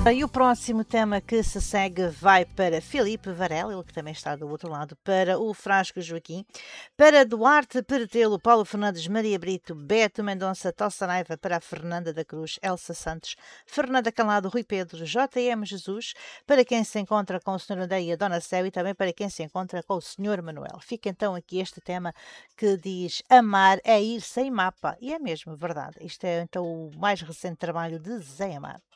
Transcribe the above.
E o próximo tema que se segue vai para Filipe Varela, ele que também está do outro lado, para o Frasco Joaquim, para Duarte Peretelo, Paulo Fernandes, Maria Brito, Beto Mendonça, Tossanaiva, para a Fernanda da Cruz, Elsa Santos, Fernanda Calado, Rui Pedro, JM Jesus, para quem se encontra com o Sr. André e a Dona Céu e também para quem se encontra com o Sr. Manuel. Fica então aqui este tema que diz: amar é ir sem mapa. E é mesmo verdade. Isto é então o mais recente trabalho de Zé Amar.